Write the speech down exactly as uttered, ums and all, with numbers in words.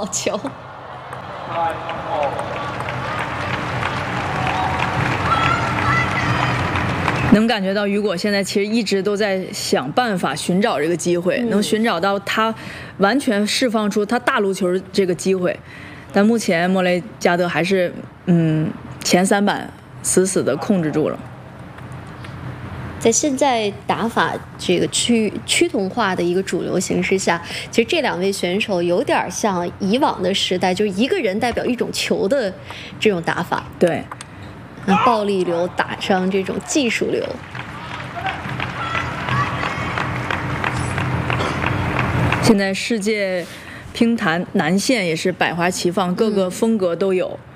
球。 能感觉到雨果现在其实一直都在想办法寻找这个机会， 嗯、 能寻找到他完全释放出他大路球这个机会，但目前莫雷加德还是嗯前三板死死的控制住了。 在现在打法这个趋趋同化的一个主流形势下，其实这两位选手有点像以往的时代，就是一个人代表一种球的这种打法。 对。 暴力流打上这种技术流， 现在世界乒坛男线也是百花齐放，各个风格都有。